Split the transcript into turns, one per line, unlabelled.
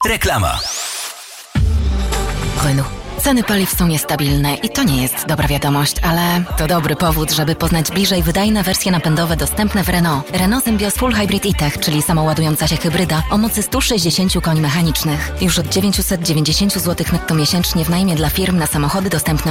Reklama.
Renault. Ceny paliw są niestabilne i to nie jest dobra wiadomość, ale to dobry powód, żeby poznać bliżej wydajne wersje napędowe dostępne w Renault. Renault Symbioz Full Hybrid E-Tech, czyli samoładująca się hybryda o mocy 160 koni mechanicznych. Już od 990 zł netto miesięcznie w najmie dla firm na samochody dostępne